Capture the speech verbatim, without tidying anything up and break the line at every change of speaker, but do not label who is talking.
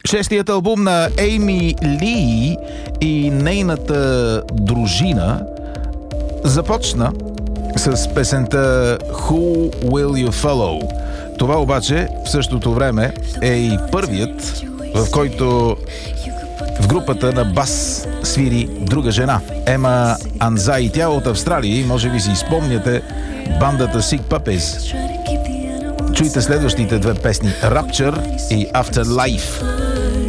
Шестият албум на Ейми Ли и нейната дружина започна с песента Who Will You Follow. Това обаче в същото време е и първият, в който в групата на бас свири друга жена, Ема Анзай. Тя от Австралия и може би си спомняте бандата Sick Puppies. Чуйте следващите две песни, Rapture и Afterlife.